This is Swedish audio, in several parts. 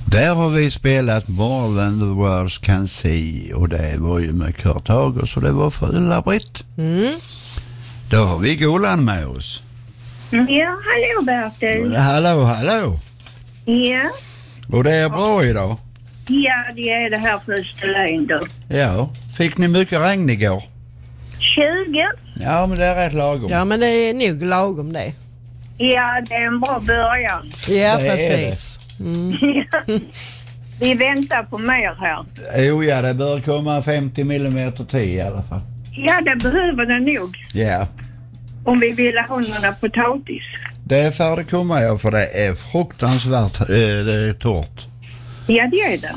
Där har vi spelat More Than the Words Can See, och det var ju med Kurt Hager, så det var för Ulla-Britt. Då har vi Golan med oss. Ja, hallå Bertil. Hallå. Ja. Och det är bra idag? Ja, det är det här på Österlen då. Ja, fick ni mycket regn igår? 20. Ja, men det är rätt lagom. Ja, men det är nog lagom det. Ja, det är en bra början. Ja, det precis. Vi väntar på mer här. Jo, ja, det bör komma 50 millimeter till i alla fall. Ja, det behöver det nog. Ja. Om vi vill ha några potatis. Det är för att komma, ja, för det är fruktansvärt det är torrt. Ja, det är det.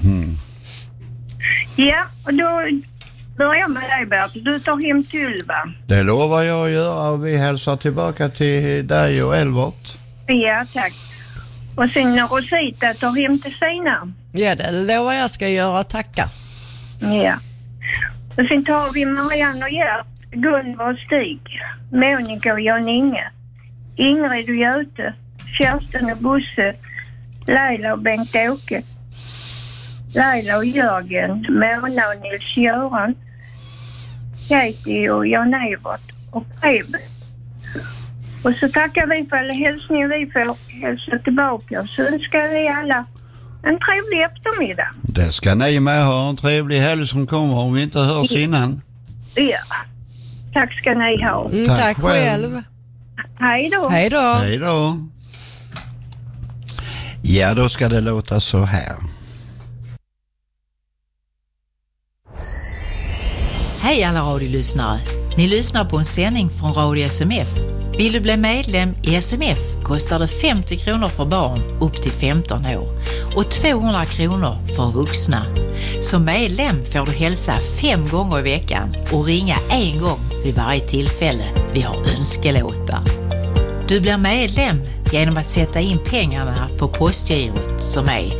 Ja, och då börjar jag med dig, Bertil. Du tar hem till Ylva. Det lovar jag att göra, och vi hälsar tillbaka till dig och Elvert. Ja, tack. Och sen Rosita tar hem till Sina. Ja, det lovar jag ska göra, tacka. Ja. Och sen tar vi Marianne och Gert, Gunvar och Stig, Monica och Jan-Inge, Ingrid och Göte, Kerstin och Bosse, Laila och Bengt-Åke, Laila och Jörgen, Mona och Nils-Göran, Katie och Jan-Evert och Preben. Och så tackar vi för alla hälsningar vi får hälsa tillbaka, och så önskar vi alla en trevlig eftermiddag. Det ska ni med ha, en trevlig helg som kommer om vi inte hörs innan. Ja, tack ska ni ha. Tack själv. Hej då. Hej då. Hej då. Ja, då ska det låta så här. Hej alla radiolyssnare. Ni lyssnar på en sändning från Radio SMF. Vill du bli medlem i SMF kostar det 50 kronor för barn upp till 15 år och 200 kronor för vuxna. Som medlem får du hälsa 5 gånger i veckan och ringa 1 gång vid varje tillfälle vi har önskelåtar. Du blir medlem genom att sätta in pengarna på postgirot som är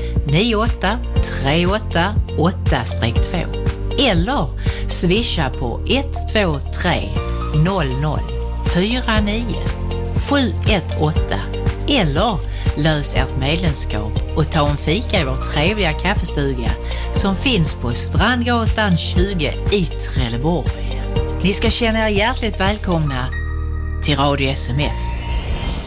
98388-2 eller swisha på 123 00 49 718 eller lös ert medlemskap och ta en fika i vår trevliga kaffestuga som finns på Strandgatan 20 i Trelleborg. Ni ska känna er hjärtligt välkomna till Radio SMF.